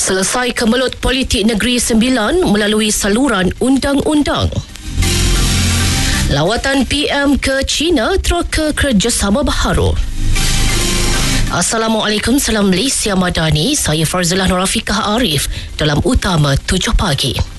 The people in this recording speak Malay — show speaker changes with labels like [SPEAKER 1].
[SPEAKER 1] Selesai kemelut politik Negeri Sembilan melalui saluran undang-undang. Lawatan PM ke China terus ke kerjasama baharu. Assalamualaikum, salam Malaysia Madani. Saya Farzilah Nur Afiqah Arif dalam Utama 7 Pagi.